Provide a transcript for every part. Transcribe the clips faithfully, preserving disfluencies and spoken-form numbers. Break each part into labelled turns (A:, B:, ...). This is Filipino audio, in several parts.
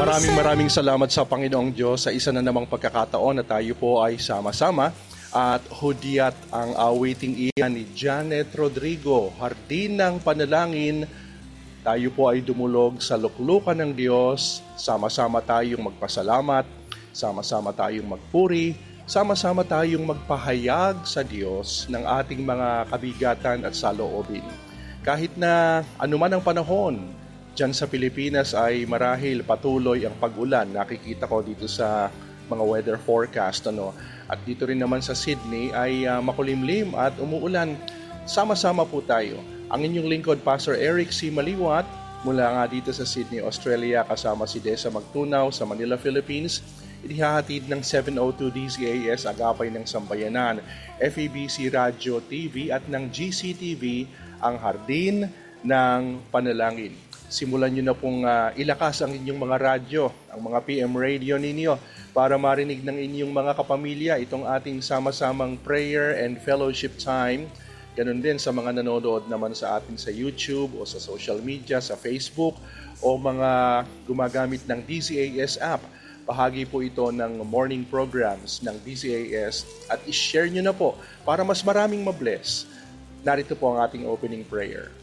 A: Maraming maraming salamat sa Panginoong Diyos sa isa na namang pagkakataon na tayo po ay sama-sama at hudyat ang awiting iyan ni Janet Rodrigo, Hardin ng Panalangin. Tayo po ay dumulog sa luklukan ng Diyos, sama-sama tayong magpasalamat, sama-sama tayong magpuri, sama-sama tayong magpahayag sa Diyos ng ating mga kabigatan at saloobin. Kahit na anuman ang panahon, diyan sa Pilipinas ay marahil patuloy ang pag-ulan. Nakikita ko dito sa mga weather forecast. Ano? At dito rin naman sa Sydney ay uh, makulimlim at umuulan. Sama-sama po tayo. Ang inyong lingkod, Pastor Eric C. Maliwat, mula nga dito sa Sydney, Australia, kasama si Desa Magtunaw sa Manila, Philippines. Inihahatid ng seven oh two D Z A S Agapay ng Sambayanan, F E B C Radio T V at ng G C T V ang Hardin ng Panalangin. Simulan nyo na pong uh, ilakas ang inyong mga radyo, ang mga P M radio ninyo para marinig ng inyong mga kapamilya itong ating sama-samang prayer and fellowship time. Ganon din sa mga nanonood naman sa atin sa YouTube o sa social media, sa Facebook o mga gumagamit ng D Z A S app. Bahagi po ito ng morning programs ng D Z A S at i-share nyo na po para mas maraming mabless. Narito po ang ating opening prayer.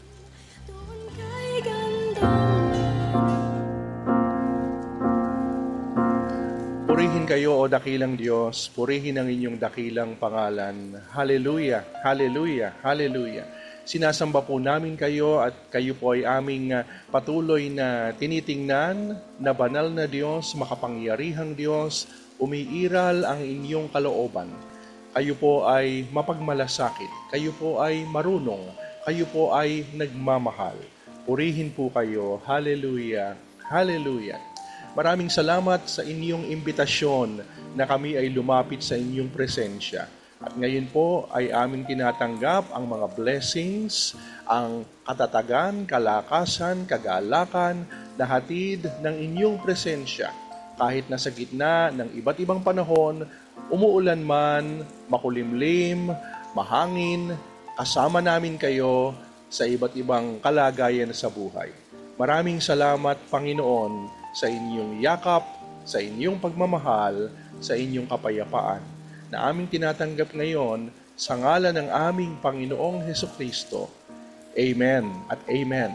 A: Purihin kayo o dakilang Diyos, purihin ang inyong dakilang pangalan. Hallelujah, hallelujah, hallelujah. Sinasamba po namin kayo at kayo po ay aming patuloy na tinitingnan na banal na Diyos, makapangyarihang Diyos, umiiral ang inyong kalooban. Kayo po ay mapagmalasakit, kayo po ay marunong, kayo po ay nagmamahal. Purihin po kayo, hallelujah, hallelujah. Maraming salamat sa inyong imbitasyon na kami ay lumapit sa inyong presensya. At ngayon po ay aming tinatanggap ang mga blessings, ang katatagan, kalakasan, kagalakan na hatid ng inyong presensya. Kahit nasa gitna ng iba't ibang panahon, umuulan man, makulimlim, mahangin, kasama namin kayo sa iba't ibang kalagayan sa buhay. Maraming salamat, Panginoon, sa inyong yakap, sa inyong pagmamahal, sa inyong kapayapaan na aming tinatanggap ngayon sa ngalan ng aming Panginoong Hesukristo. Amen at Amen.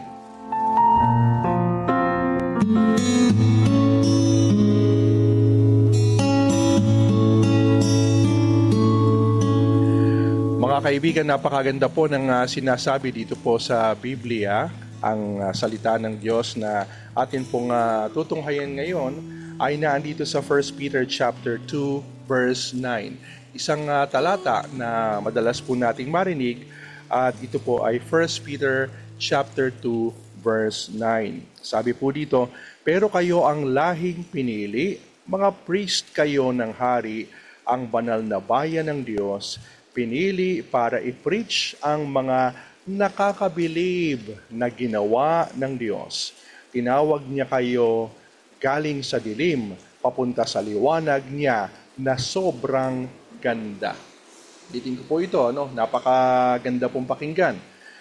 A: Mga kaibigan, napakaganda po ng uh, sinasabi dito po sa Biblia. Ang uh, salita ng Diyos na atin pong uh, tutunghayan ngayon ay naandito sa First Peter chapter two verse nine. Isang uh, talata na madalas po nating marinig at ito po ay First Peter chapter two verse nine. Sabi po dito, pero kayo ang lahing pinili, mga priest kayo ng hari, ang banal na bayan ng Diyos, pinili para i-preach ang mga nakakabilib na ginawa ng Diyos. Tinawag niya kayo galing sa dilim, papunta sa liwanag niya na sobrang ganda. Ditin ko po ito, no? Napakaganda pong pakinggan.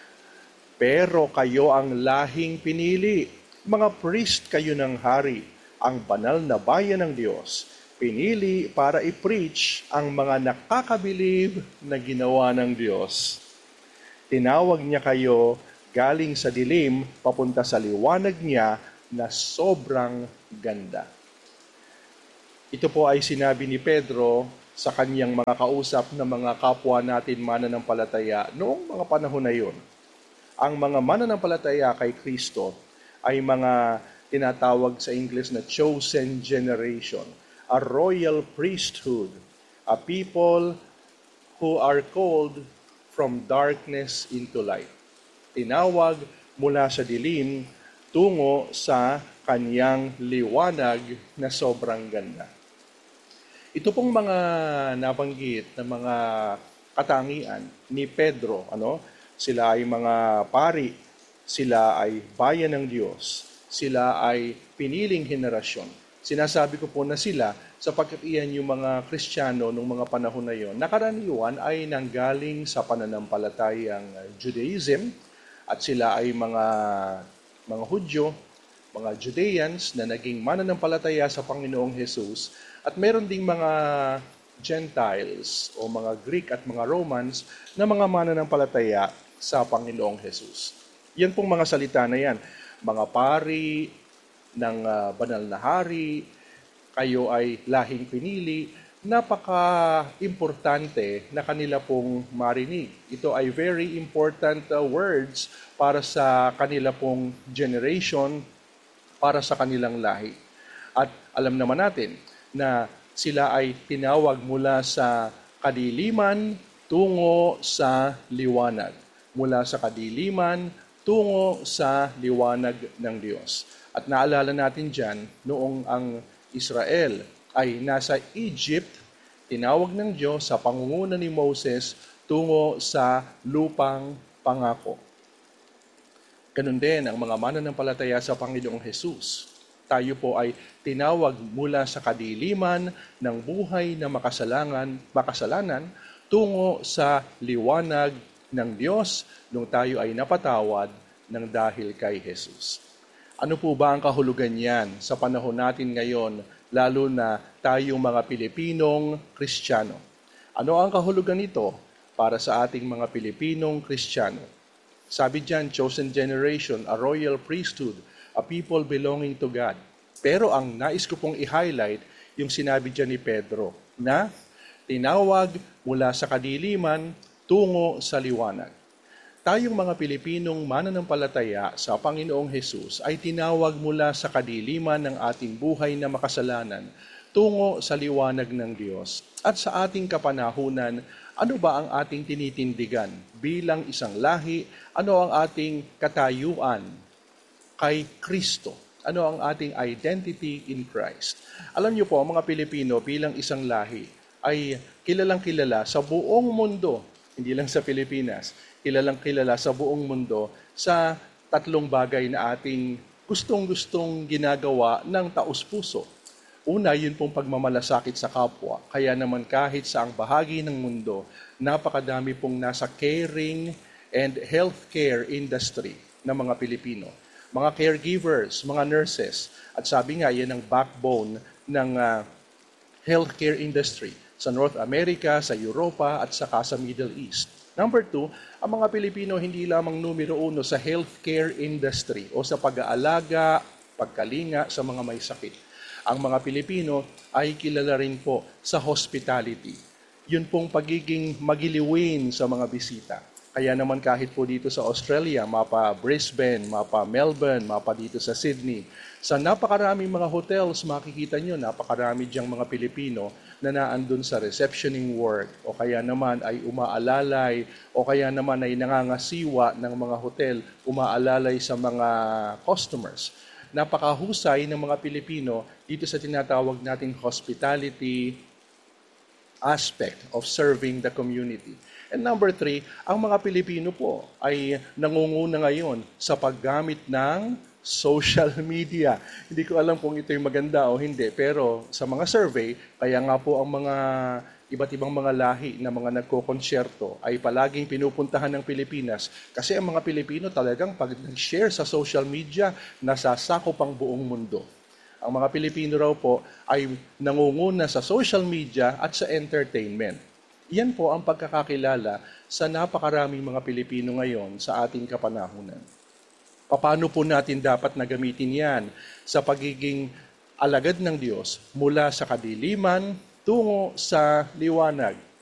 A: Pero kayo ang lahing pinili, mga priest kayo ng hari, ang banal na bayan ng Diyos, pinili para i-preach ang mga nakakabilib na ginawa ng Diyos. Tinawag niya kayo galing sa dilim, papunta sa liwanag niya na sobrang ganda. Ito po ay sinabi ni Pedro sa kanyang mga kausap na mga kapwa natin mananampalataya noong mga panahon na yun. Ang mga mananampalataya kay Kristo ay mga tinatawag sa English na chosen generation, a royal priesthood, a people who are called from darkness into light. Tinawag mula sa dilim tungo sa kanyang liwanag na sobrang ganda. Ito pong mga nabanggit na mga katangian ni Pedro, ano? Sila ay mga pari, sila ay bayan ng Diyos, sila ay piniling henerasyon. Sinasabi ko po na sila sapagkat iyan yung mga Kristiyano nung mga panahon na yon. Nakaraniwan ay nanggaling sa pananampalatayang Judaism at sila ay mga mga Hudyo, mga Judeans na naging mananampalataya sa Panginoong Jesus at meron ding mga Gentiles o mga Greek at mga Romans na mga mananampalataya sa Panginoong Jesus. Yan pong mga salita na yan. Mga pari ng uh, banal na hari, kayo ay lahing pinili, napaka-importante na kanila pong marinig. Ito ay very important uh, words para sa kanila pong generation, para sa kanilang lahi. At alam naman natin na sila ay tinawag mula sa kadiliman tungo sa liwanag. Mula sa kadiliman tungo sa liwanag ng Diyos. At naalala natin dyan, noong ang Israel ay nasa Egypt, tinawag ng Diyos sa pangunguna ni Moses tungo sa lupang pangako. Ganun din ang mga mananampalataya sa Panginoong Jesus. Tayo po ay tinawag mula sa kadiliman ng buhay na makasalangan, makasalanan tungo sa liwanag ng Diyos nung tayo ay napatawad ng dahil kay Jesus. Ano po ba ang kahulugan niyan sa panahon natin ngayon, lalo na tayong mga Pilipinong Kristiyano? Ano ang kahulugan nito para sa ating mga Pilipinong Kristiyano? Sabi diyan, chosen generation, a royal priesthood, a people belonging to God. Pero ang nais ko pong i-highlight yung sinabi diyan ni Pedro na tinawag mula sa kadiliman tungo sa liwanag. Tayong mga Pilipinong mananampalataya sa Panginoong Jesus ay tinawag mula sa kadiliman ng ating buhay na makasalanan tungo sa liwanag ng Diyos. At sa ating kapanahunan, ano ba ang ating tinitindigan bilang isang lahi? Ano ang ating katayuan kay Kristo? Ano ang ating identity in Christ? Alam niyo po, ang mga Pilipino bilang isang lahi ay kilalang kilala sa buong mundo, hindi lang sa Pilipinas, kilalang kilala sa buong mundo sa tatlong bagay na ating gustong-gustong ginagawa ng taos-puso. Una, yun pong pagmamalasakit sa kapwa. Kaya naman kahit saang bahagi ng mundo, napakadami pong nasa caring and healthcare industry ng mga Pilipino. Mga caregivers, mga nurses. At sabi nga, yan ang backbone ng uh, healthcare industry sa North America, sa Europa, at saka sa Middle East. Number two, ang mga Pilipino hindi lamang numero uno sa healthcare industry o sa pag-aalaga, pagkalinga sa mga may sakit. Ang mga Pilipino ay kilala rin po sa hospitality. Yun pong pagiging magiliwin sa mga bisita. Kaya naman kahit po dito sa Australia, mapa Brisbane, mapa Melbourne, mapa dito sa Sydney, sa napakaraming mga hotels, makikita nyo, napakarami diyang mga Pilipino na naandun sa receptioning work o kaya naman ay umaalalay o kaya naman ay nangangasiwa ng mga hotel, umaalalay sa mga customers. Napakahusay ng mga Pilipino dito sa tinatawag nating hospitality aspect of serving the community. And number three, ang mga Pilipino po ay nangunguna ngayon sa paggamit ng social media. Hindi ko alam kung ito yung maganda o hindi, pero sa mga survey, kaya nga po ang mga iba't ibang mga lahi na mga nagko-konsyerto ay palaging pinupuntahan ng Pilipinas kasi ang mga Pilipino talagang pag nag-share sa social media, nasasakop ang buong mundo. Ang mga Pilipino raw po ay nangunguna sa social media at sa entertainment. Iyan po ang pagkakakilala sa napakaraming mga Pilipino ngayon sa ating kapanahunan. Paano po natin dapat na gamitin yan sa pagiging alagad ng Diyos mula sa kadiliman tungo sa liwanag?